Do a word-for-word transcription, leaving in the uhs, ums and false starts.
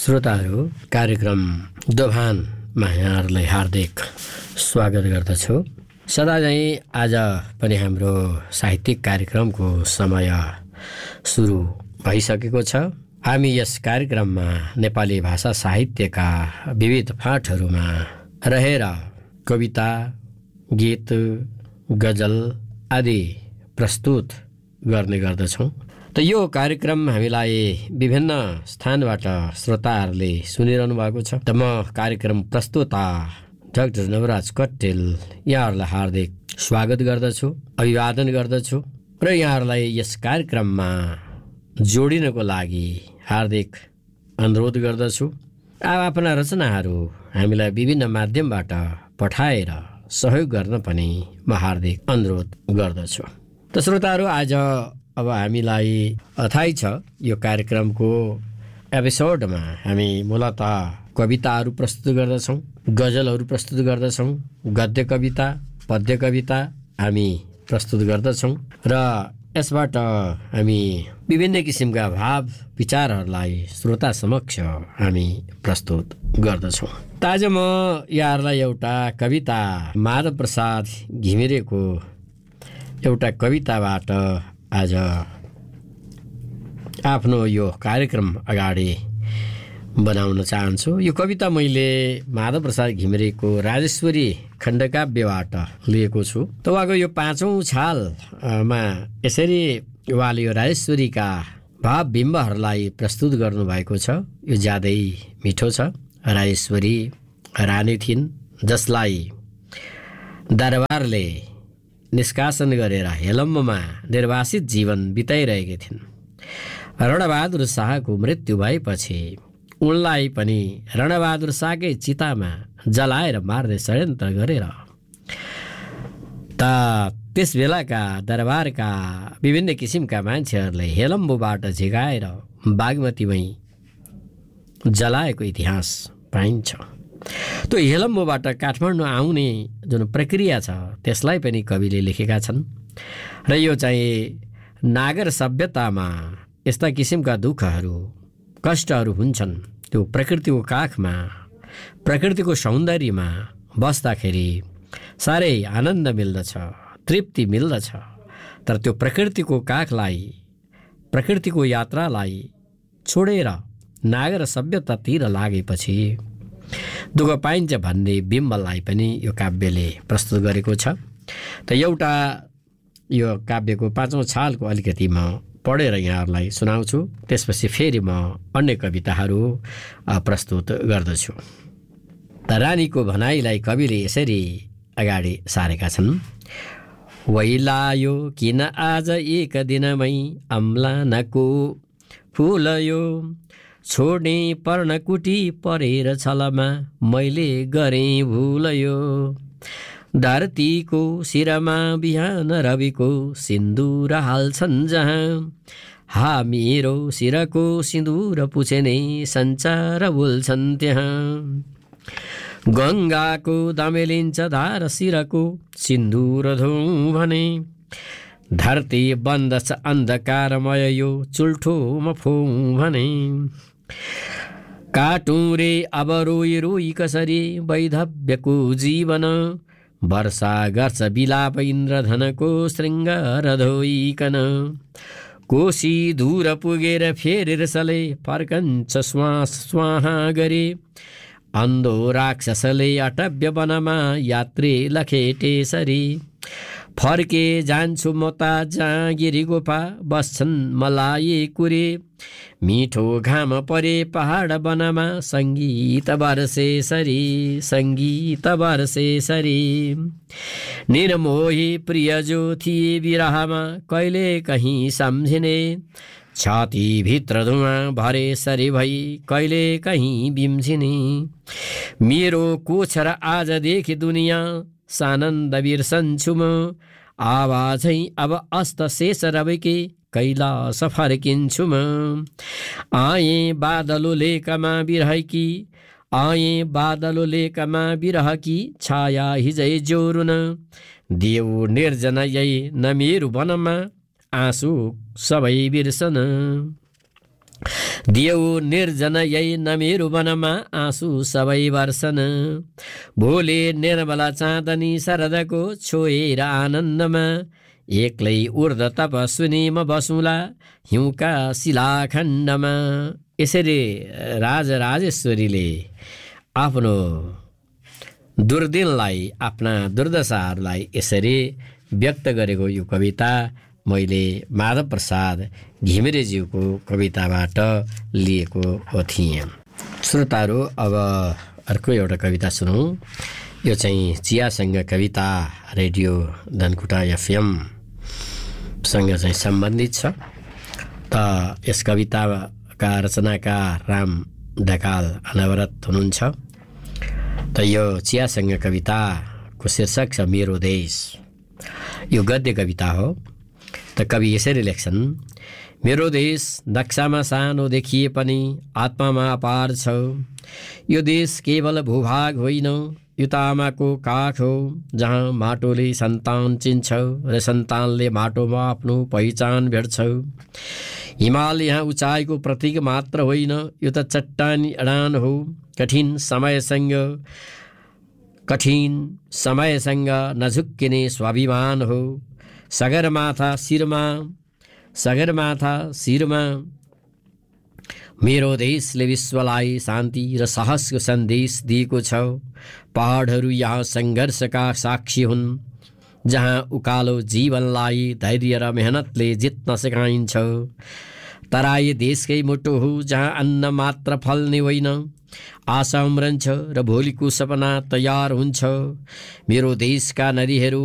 श्रोताहरू, कार्यक्रम दोभानमा यहाँहरूलाई हार्दिक स्वागत गर्दछु। सदा चाहिँ आज पनि हाम्रो साहित्यिक कार्यक्रमको समय सुरु भइसकेको छ। हामी यस कार्यक्रममा नेपाली भाषा साहित्यका विविध फाँटहरूमा रहेर कविता, गीत, गजल आदि प्रस्तुत गर्ने गर्दछौँ। त यो कार्यक्रम हामीलाई विभिन्न स्थानबाट श्रोताहरूले सुनिरहनु भएको छ। त म कार्यक्रम प्रस्तुता डाक्टर नवराज कट्टेल यहाँहरूलाई हार्दिक स्वागत गर्दछु, अभिवादन गर्दछु र यहाँहरूलाई यस कार्यक्रममा जोडिनको लागि हार्दिक अनुरोध गर्दछु। आफ्ना रचनाहरू हामीलाई विभिन्न माध्यमबाट पठाएर सहयोग गर्न पनि म हार्दिक अनुरोध गर्दछु। त श्रोताहरू, आज अब हामीलाई थाहै छ यो कार्यक्रमको एपिसोडमा हामी मूलतः कविताहरू प्रस्तुत गर्दछौँ, गजलहरू प्रस्तुत गर्दछौँ, गद्य कविता, पद्य कविता हामी प्रस्तुत गर्दछौँ र यसबाट हामी विभिन्न किसिमका भाव विचारहरूलाई श्रोता समक्ष हामी प्रस्तुत गर्दछौँ। त आज म यहाँहरूलाई एउटा कविता माधव प्रसाद घिमिरेको एउटा कविताबाट आज आफ्नो यो कार्यक्रम अगाडि बनाउन चाहन्छु। यो कविता मैले माधव प्रसाद घिमिरेको राजेश्वरी खण्डकाव्यबाट लिएको छु। त उहाँको यो पाँचौँ छालमा यसरी उहाँले यो राजेश्वरीका भाव बिम्बहरूलाई प्रस्तुत गर्नुभएको छ। यो ज्यादै मिठो छ। राजेश्वरी रानी थिइन् जसलाई दरबारले निष्कासन गरेर हेलम्बमा निर्वासित जीवन बिताइरहेकी थिइन्। रणबहादुर शाहको मृत्यु भएपछि उनलाई पनि रणबहादुर शाहकै चितामा जलाएर मार्ने षड्यन्त्र गरेर त त्यस बेलाका दरबारका विभिन्न किसिमका मान्छेहरूले हेलम्बुबाट झिकाएर बागमतीमै जलाएको इतिहास पाइन्छ। त्यो हेलम्बुबाट काठमाडौँ आउने जुन प्रक्रिया छ त्यसलाई पनि कविले लेखेका छन् र यो चाहिँ नागर सभ्यतामा यस्ता किसिमका दुःखहरू कष्टहरू हुन्छन्। त्यो प्रकृतिको काखमा प्रकृतिको सौन्दर्यमा बस्दाखेरि साह्रै आनन्द मिल्दछ, तृप्ति मिल्दछ। तर त्यो प्रकृतिको काखलाई, प्रकृतिको यात्रालाई छोडेर नागर सभ्यतातिर लागेपछि दुःख पाइन्छ भन्ने बिम्बलाई पनि यो काव्यले प्रस्तुत गरेको छ। त एउटा यो काव्यको पाँचौँ छालको अलिकति म पढेर यहाँहरूलाई सुनाउँछु। त्यसपछि फेरि म अन्य कविताहरू प्रस्तुत गर्दछु। त रानीको भनाइलाई कविले यसरी अगाडि सारेका छन्। वैलायो किन आज एक दिनमै अम्लानको फुलयो, छोड्ने पर्णकुटी परेर छलमा मैले गरेँ भुलयो। धरतीको शिरमा बिहान रविको सिन्दुर हाल्छन् जहाँ, हा मेरो शिरको सिन्दुर पुछेने सञ्चार बोल्छन् त्यहाँ। गङ्गाको दमेलिन्छ धार शिरको सिन्दुर धौँ भने, धरती बन्दछ अन्धकारमय यो चुल्ठोमा फोँ भने। काटौँ रे अब रोई रोई कसरी वैधव्यको जीवन, वर्षा गर्छ बिलाप इन्द्रधनको श्रृङ्गार धोइकन। कोशी दूर पुगेर फेरि रसले फर्कन्छ श्वास स्वाहा गरे, अन्धो राक्षसले अटव्य वनमा यात्री लखेटेसरी। फर्के जान्छु म त जाँगिरी गोपा बस्छन् मलाई कुरे, मिठो घाम परे पहाड वनमा सङ्गीत बर्से सरी, सङ्गीत बर्से सरी। निर्मोही प्रिय जो थिए विरहमा कहिले कहीँ सम्झिने, छातीभित्र धुवाँ भरे सरी भई कहिले कहीँ बिम्झिने। मेरो कोछर आजदेखि दुनियाँ सानन्द बिर्सन्छु म, आवाजै अब अस्त शेष रविके कैलाश फर्किन्छु म। आए बादलो लेकमा बिरहकी, आए बादलो लेकमा बिरहकी छाया हिजै जोरुन। देव निर्जन यही न मेरो वनमा आँसु सबै बिर्सन। दियौ निर्जन यही नमेरु वनमा आँसु सबै वर्षन भोले निर्मला चाँदनी शरदको छोएर आनन्दमा एक्लै ऊर्ध तपस्विनी म बसुँला हिउँका शिलाखण्डमा। यसरी राजराजेश्वरीले आफ्नो दुर्दिनलाई आफ्ना दुर्दशाहरूलाई यसरी व्यक्त गरेको यो कविता मैले माधव प्रसाद घिमिरेज्यूको कविताबाट लिएको थिएँ। श्रोताहरू, अब अर्को एउटा कविता सुनौँ। यो चाहिँ चियासँग कविता रेडियो धनकुटा एफएम सँग चाहिँ सम्बन्धित छ। त यस कविताका रचनाकार राम ढकाल अनवरत हुनुहुन्छ। त यो चियासँग कविताको शीर्षक छ मेरो देश। यो गद्य कविता हो। त कवि यसरी लेख्छन्, मेरो देश नक्सामा सानो देखिए पनि आत्मामा अपार छ। यो देश केवल भूभाग होइन, यो त आमाको काख हो, जहाँ माटोले सन्तान चिन्छ र सन्तानले माटोमा आफ्नो पहिचान भेट्छ। हिमाल यहाँ उचाइको प्रतीक मात्र होइन, यो त चट्टानी अडान हो। कठिन समयसँग कठिन समयसँग नझुक्किने स्वाभिमान हो। सगरमाथा शिरमा सगरमाथा शिरमा मेरो देशले विश्वलाई शान्ति र साहसको सन्देश दिएको छ। पहाडहरू यहाँ सङ्घर्षका साक्षी हुन्, जहाँ उकालो जीवनलाई धैर्य र मेहनतले जित्न सिकाइन्छ। तराई देशकै मुटु हो, जहाँ अन्न मात्र फल्ने होइन, आशा उम्रन्छ र भोलिको सपना तयार हुन्छ। मेरो देशका नदीहरू